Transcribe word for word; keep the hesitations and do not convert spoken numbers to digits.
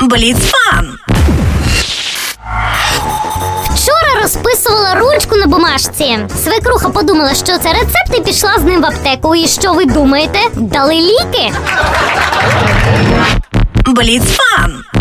Бліц-фан! Вчора розписувала ручку на бумажці. Свекруха подумала, що це рецепт, і пішла з ним в аптеку. І що ви думаєте? Дали ліки? Бліц-фан!